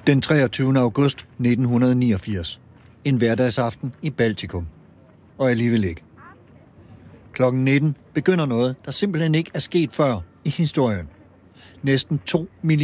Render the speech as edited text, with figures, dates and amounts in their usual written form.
Den 23. august 1989. En hverdagsaften i Baltikum. Og alligevel ikke. Klokken 19 begynder noget, der simpelthen ikke er sket før i historien. Næsten 2 millioner